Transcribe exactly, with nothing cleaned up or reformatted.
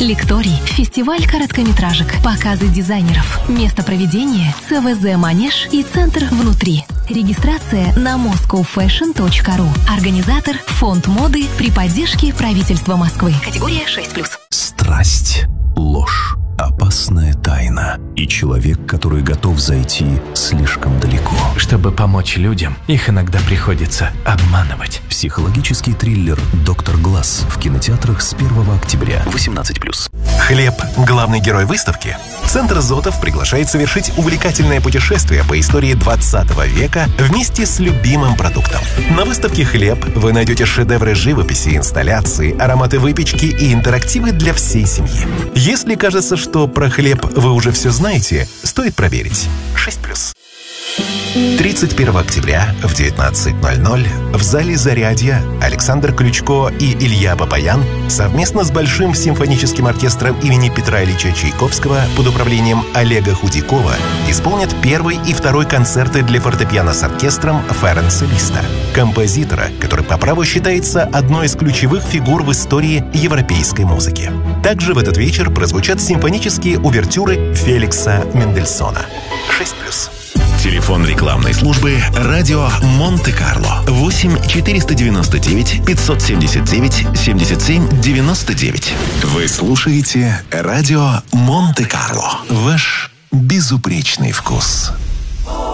лекторий, фестиваль короткометражек, показы дизайнеров. Место проведения – ЦВЗ «Манеж» и Центр «Внутри». Регистрация на москоу фэшн точка ру. Организатор – Фонд моды при поддержке правительства Москвы. Категория шесть плюс. Страсть, ложь, опасная тайна и человек, который готов зайти слишком далеко. Чтобы помочь людям, их иногда приходится обманывать. Психологический триллер «Доктор Глаз» в кинотеатрах с первого октября. восемнадцать плюс. Хлеб – главный герой выставки? Центр Зотов приглашает совершить увлекательное путешествие по истории двадцатого века вместе с любимым продуктом. На выставке «Хлеб» вы найдете шедевры живописи, инсталляции, ароматы выпечки и интерактивы для всей семьи. Если кажется, что про хлеб вы уже все знаете, стоит проверить. шесть плюс. тридцать первого октября в девятнадцать ноль ноль в зале «Зарядье» Александр Ключко и Илья Бабаян совместно с Большим симфоническим оркестром имени Петра Ильича Чайковского под управлением Олега Худякова исполнят первый и второй концерты для фортепиано с оркестром Ференца Листа, композитора, который по праву считается одной из ключевых фигур в истории европейской музыки. Также в этот вечер прозвучат симфонические увертюры Феликса Мендельсона. шесть плюс. Телефон рекламной службы «Радио Монте-Карло» восемь четыреста девяносто девять пятьсот семьдесят девять семьдесят семь девяносто девять. Вы слушаете «Радио Монте-Карло». Ваш безупречный вкус.